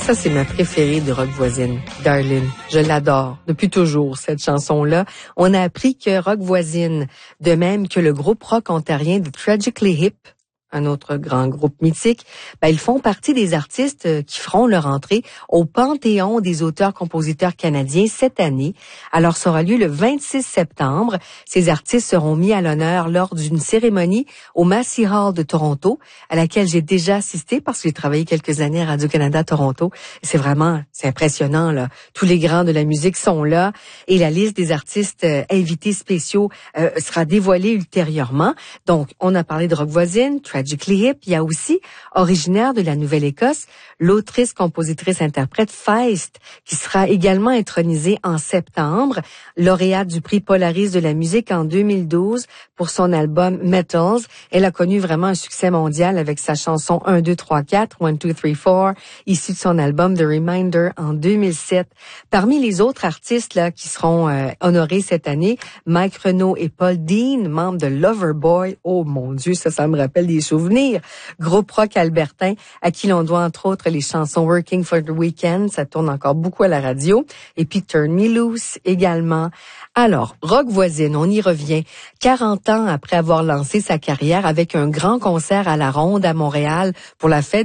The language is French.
Ça, c'est ma préférée de Rock Voisine, Darlene. Je l'adore depuis toujours, cette chanson-là. On a appris que Rock Voisine, de même que le groupe rock ontarien de Tragically Hip, un autre grand groupe mythique, ils font partie des artistes qui feront leur entrée au Panthéon des auteurs-compositeurs canadiens cette année. Alors, ça aura lieu le 26 septembre. Ces artistes seront mis à l'honneur lors d'une cérémonie au Massey Hall de Toronto, à laquelle j'ai déjà assisté parce que j'ai travaillé quelques années à Radio-Canada Toronto. C'est impressionnant, là. Tous les grands de la musique sont là et la liste des artistes invités spéciaux sera dévoilée ultérieurement. Donc, on a parlé de Rock Voisine, Tragically Hip. Il y a aussi, originaire de la Nouvelle-Écosse, l'autrice, compositrice, interprète Feist, qui sera également intronisée en septembre, lauréate du prix Polaris de la musique en 2012 pour son album Metals. Elle a connu vraiment un succès mondial avec sa chanson 1, 2, 3, 4, 1, 2, 3, 4, issue de son album The Reminder en 2007. Parmi les autres artistes là qui seront honorés cette année, Mike Renaud et Paul Dean, membres de Loverboy. Oh mon Dieu, ça me rappelle des souvenirs. Groupe rock albertain à qui l'on doit entre autres les chansons Working for the Weekend, ça tourne encore beaucoup à la radio, et puis Turn Me Loose également. Alors, Rock Voisine, on y revient. 40 ans après avoir lancé sa carrière avec un grand concert à la Ronde à Montréal pour la fête